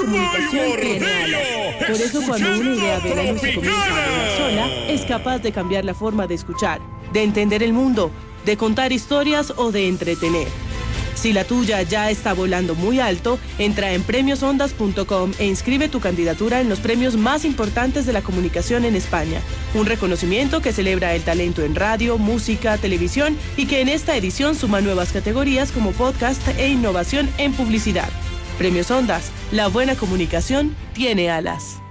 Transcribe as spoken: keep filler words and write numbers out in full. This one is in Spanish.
comunicación tiene alas. Por eso cuando una idea de la luz se comienza a hablar sola, es capaz de cambiar la forma de escuchar, de entender el mundo, de contar historias o de entretener. Si la tuya ya está volando muy alto, entra en premios ondas punto com e inscribe tu candidatura en los premios más importantes de la comunicación en España. Un reconocimiento que celebra el talento en radio, música, televisión y que en esta edición suma nuevas categorías como podcast e innovación en publicidad. Premios Ondas, la buena comunicación tiene alas.